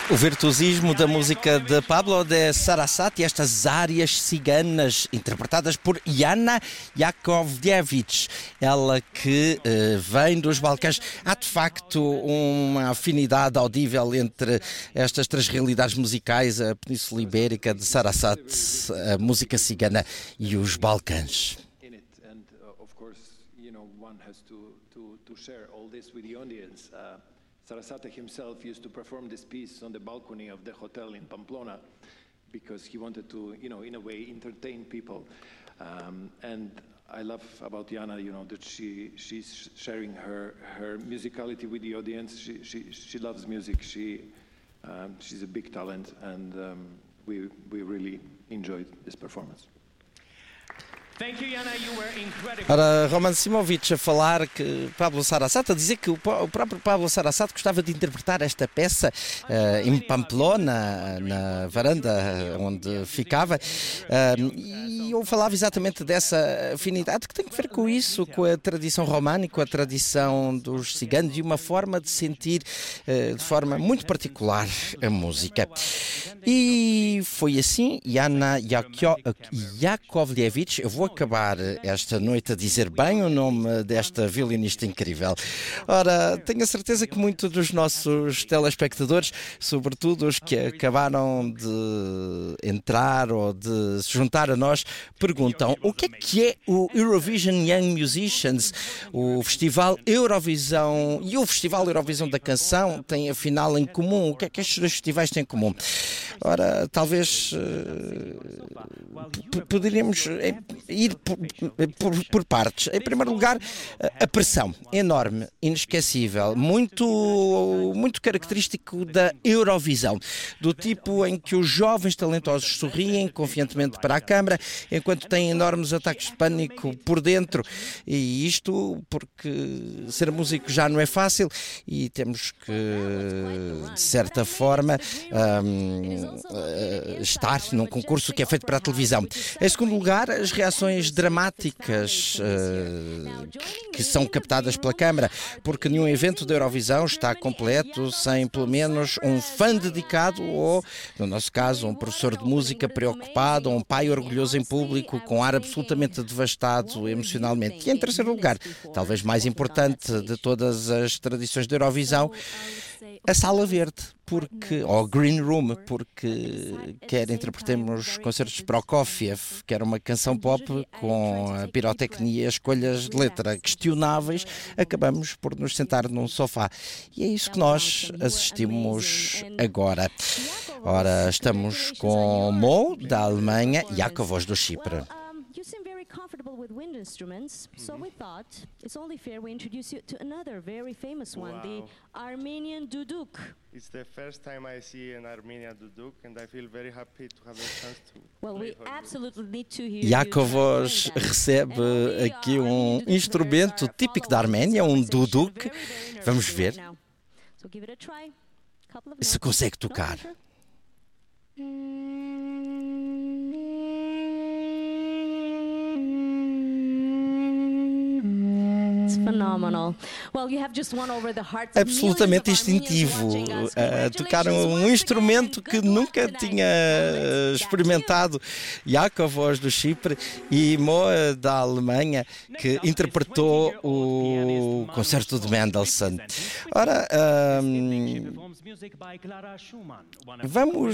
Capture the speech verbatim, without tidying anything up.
O virtuosismo da música de Pablo de Sarasate, estas áreas ciganas interpretadas por Jana Jakovljević, ela que uh, vem dos Balcãs. Há de facto uma afinidade audível entre estas três realidades musicais, a Península Ibérica de Sarasate, a música cigana e os Balcãs. Sarasate himself used to perform this piece on the balcony of the hotel in Pamplona because he wanted to, you know, in a way, entertain people. Um, and I love about Jana, you know, that she she's sharing her her musicality with the audience. She she she loves music. She um, she's a big talent, and um, we we really enjoyed this performance. Thank you, Jana. You were incredible. Ora, Roman Simovic a falar que Pablo Sarasate, a dizer que o, o próprio Pablo Sarasate gostava de interpretar esta peça uh, em Pamplona, na varanda onde ficava, uh, e eu falava exatamente dessa afinidade que tem que ver com isso, com a tradição românica, com a tradição dos ciganos e uma forma de sentir uh, de forma muito particular a música. E foi assim, Jana Jakovljević, eu vou acabar esta noite a dizer bem o nome desta violinista incrível. Ora, tenho a certeza que muitos dos nossos telespectadores, sobretudo os que acabaram de entrar ou de se juntar a nós, perguntam o que é que é o Eurovision Young Musicians, o Festival Eurovisão e o Festival Eurovisão da Canção têm afinal em comum? O que é que estes dois festivais têm em comum? Ora, talvez uh, poderíamos ir por, por, por partes. Em primeiro lugar, a pressão enorme, inesquecível, muito, muito característico da Eurovisão, do tipo em que os jovens talentosos sorriem confiantemente para a câmara, enquanto têm enormes ataques de pânico por dentro, e isto porque ser músico já não é fácil e temos que, de certa forma, um, estar num concurso que é feito para a televisão. Em segundo lugar, as reações dramáticas uh, que são captadas pela câmara, porque nenhum evento da Eurovisão está completo sem pelo menos um fã dedicado ou, no nosso caso, um professor de música preocupado ou um pai orgulhoso em público com ar absolutamente devastado emocionalmente. E em terceiro lugar, talvez mais importante de todas as tradições da Eurovisão, a Sala Verde, porque, ou Green Room, porque quer interpretemos concertos de Prokofiev, que era uma canção pop com a pirotecnia e as escolhas de letra questionáveis, acabamos por nos sentar num sofá. E é isso que nós assistimos agora. Ora, estamos com Mo, da Alemanha, e Jakovos, do Chipre. You seem very comfortable with wind instruments, so we thought it's only fair we introduce you to another very famous one, Wow. the Armenian duduk. It's the first time I see an Armenian duduk, and I feel very happy to have a chance to Well, play we for you. absolutely need to hear Jakovos you try recebe that. And we, aqui uh, um Armenian duduk instrumento players are típico da following Arménia, um this conversation duduk. very, very Vamos nervously ver right now. So give it a try. Couple of se notes. consegue No tocar. pressure. It's phenomenal. Well, you have just won over the hearts of Absolutamente millions of Armenians instintivo, watching us. a tocar Congratulations um once instrumento again, que and good luck nunca tonight. tinha Well, let's experimentado. Jakovos, do Chipre, e Mo, da Alemanha, que interpretou o concerto de Mendelssohn. Ora, hum, vamos